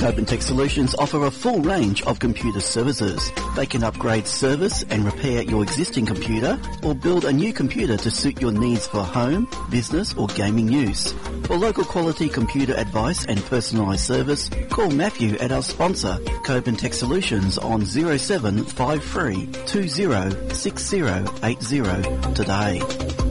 Copen Tech Solutions offer a full range of computer services. They can upgrade, service and repair your existing computer or build a new computer to suit your needs for home, business or gaming use. For local quality computer advice and personalised service, call Matthew at our sponsor, Copen Tech Solutions on 0753 206080 today.